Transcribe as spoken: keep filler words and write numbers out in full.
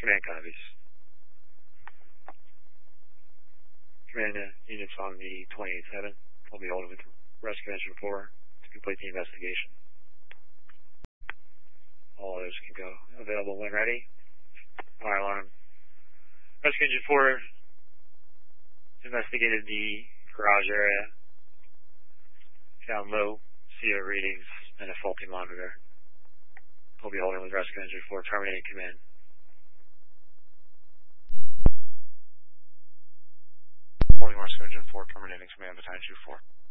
Command copies. Command uh, units on the twenty-eight seven will be holding with Rescue Engine four to complete the investigation. All others can go. Available when ready. Fire alarm. Rescue Engine four investigated the garage area. Found low C O readings and a faulty monitor. We'll be holding with Rescue Engine four, terminating command. Holding Rescue Engine four, terminating command, Battalion two four.